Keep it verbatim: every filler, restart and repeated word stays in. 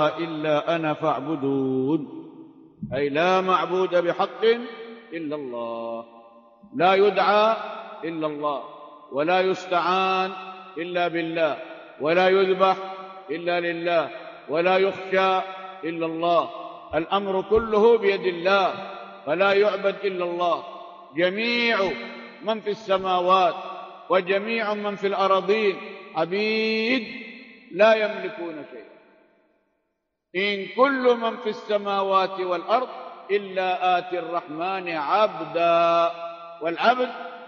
إلا أنا فاعبدون، أي لا معبود بحق إلا الله، لا يدعى إلا الله، ولا يستعان إلا بالله، ولا يذبح إلا لله، ولا يخشى إلا الله. الأمر كله بيد الله، فلا يعبد إلا الله. جميع من في السماوات وجميع من في الأراضين عبيد لا يملكون شيئا. إن كل من في السماوات والأرض إلا آتي الرحمن عبدا، والعبد